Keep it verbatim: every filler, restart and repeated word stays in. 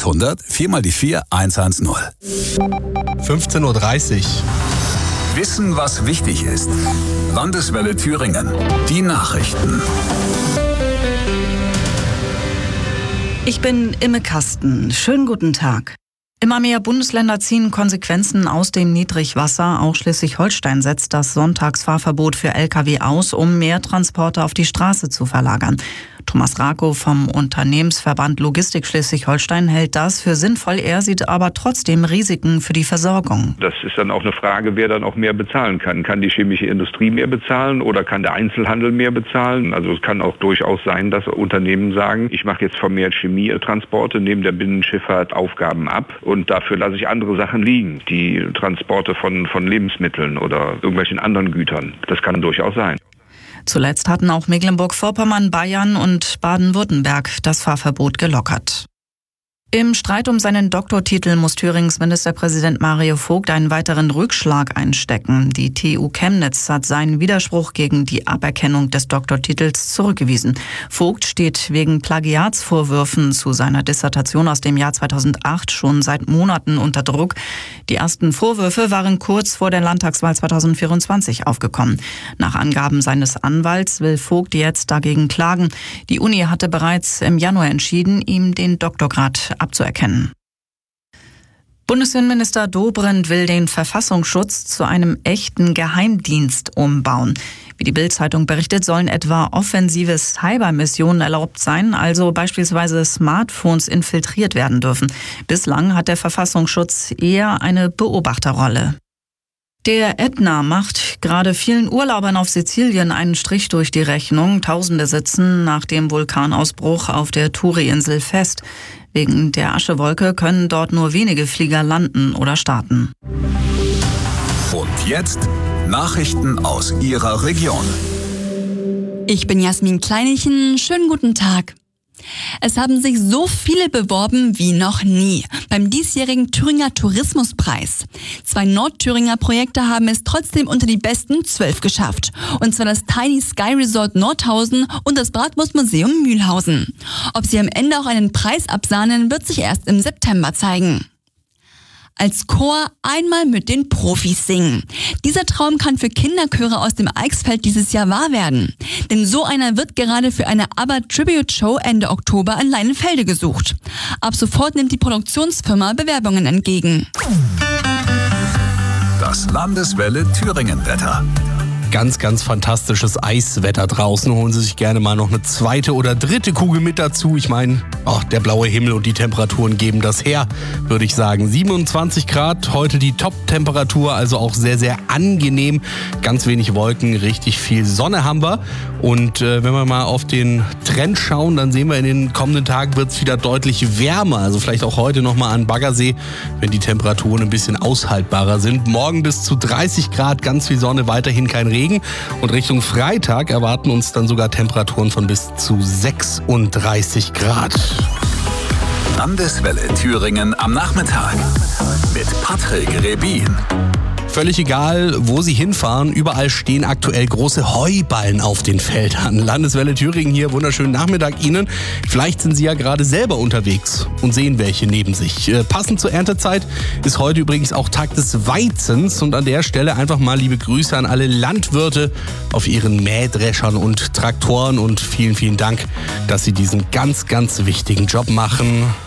achthundert vier mal die vier hundertzehn. fünfzehn Uhr dreißig. Wissen, was wichtig ist. Landeswelle Thüringen. Die Nachrichten. Ich bin Imme Kasten. Schönen guten Tag. Immer mehr Bundesländer ziehen Konsequenzen aus dem Niedrigwasser. Auch Schleswig-Holstein setzt das Sonntagsfahrverbot für L K W aus, um mehr Transporte auf die Straße zu verlagern. Thomas Rakow vom Unternehmensverband Logistik Schleswig-Holstein hält das für sinnvoll. Er sieht aber trotzdem Risiken für die Versorgung. Das ist dann auch eine Frage, wer dann auch mehr bezahlen kann. Kann die chemische Industrie mehr bezahlen oder kann der Einzelhandel mehr bezahlen? Also es kann auch durchaus sein, dass Unternehmen sagen, ich mache jetzt vermehrt Chemietransporte, nehme der Binnenschifffahrt Aufgaben ab und dafür lasse ich andere Sachen liegen. Die Transporte von, von Lebensmitteln oder irgendwelchen anderen Gütern. Das kann durchaus sein. Zuletzt hatten auch Mecklenburg-Vorpommern, Bayern und Baden-Württemberg das Fahrverbot gelockert. Im Streit um seinen Doktortitel muss Thürings Ministerpräsident Mario Vogt einen weiteren Rückschlag einstecken. Die T U Chemnitz hat seinen Widerspruch gegen die Aberkennung des Doktortitels zurückgewiesen. Vogt steht wegen Plagiatsvorwürfen zu seiner Dissertation aus dem Jahr zweitausendacht schon seit Monaten unter Druck. Die ersten Vorwürfe waren kurz vor der Landtagswahl zweitausendvierundzwanzig aufgekommen. Nach Angaben seines Anwalts will Vogt jetzt dagegen klagen. Die Uni hatte bereits im Januar entschieden, ihm den Doktorgrad abzuerkennen. Bundesinnenminister Dobrindt will den Verfassungsschutz zu einem echten Geheimdienst umbauen. Wie die Bild-Zeitung berichtet, sollen etwa offensive Cybermissionen erlaubt sein, also beispielsweise Smartphones infiltriert werden dürfen. Bislang hat der Verfassungsschutz eher eine Beobachterrolle. Der Ätna macht gerade vielen Urlaubern auf Sizilien einen Strich durch die Rechnung. Tausende sitzen nach dem Vulkanausbruch auf der Turi-Insel fest. Wegen der Aschewolke können dort nur wenige Flieger landen oder starten. Und jetzt Nachrichten aus Ihrer Region. Ich bin Jasmin Kleinichen. Schönen guten Tag. Es haben sich so viele beworben wie noch nie beim diesjährigen Thüringer Tourismuspreis. Zwei Nordthüringer Projekte haben es trotzdem unter die besten zwölf geschafft. Und zwar das Tiny Sky Resort Nordhausen und das Bratwurstmuseum Mühlhausen. Ob sie am Ende auch einen Preis absahnen, wird sich erst im September zeigen. Als Chor einmal mit den Profis singen. Dieser Traum kann für Kinderchöre aus dem Eichsfeld dieses Jahr wahr werden. Denn so einer wird gerade für eine ABBA-Tribute-Show Ende Oktober in Leinenfelde gesucht. Ab sofort nimmt die Produktionsfirma Bewerbungen entgegen. Das Landeswelle Thüringen-Wetter. Ganz, ganz fantastisches Eiswetter draußen. Holen Sie sich gerne mal noch eine zweite oder dritte Kugel mit dazu. Ich meine, oh, der blaue Himmel und die Temperaturen geben das her, würde ich sagen. siebenundzwanzig Grad, heute die Top-Temperatur, also auch sehr, sehr angenehm. Ganz wenig Wolken, richtig viel Sonne haben wir. Und äh, wenn wir mal auf den Trend schauen, dann sehen wir, in den kommenden Tagen wird es wieder deutlich wärmer. Also vielleicht auch heute nochmal an Baggersee, wenn die Temperaturen ein bisschen aushaltbarer sind. Morgen bis zu dreißig Grad, ganz viel Sonne, weiterhin kein Regen. Und Richtung Freitag erwarten uns dann sogar Temperaturen von bis zu sechsunddreißig Grad. Landeswelle Thüringen am Nachmittag mit Patrick Rebin. Völlig egal, wo Sie hinfahren, überall stehen aktuell große Heuballen auf den Feldern. Landeswelle Thüringen hier, wunderschönen Nachmittag Ihnen. Vielleicht sind Sie ja gerade selber unterwegs und sehen welche neben sich. Äh, passend zur Erntezeit ist heute übrigens auch Tag des Weizens. Und an der Stelle einfach mal liebe Grüße an alle Landwirte auf ihren Mähdreschern und Traktoren. Und vielen, vielen Dank, dass Sie diesen ganz, ganz wichtigen Job machen.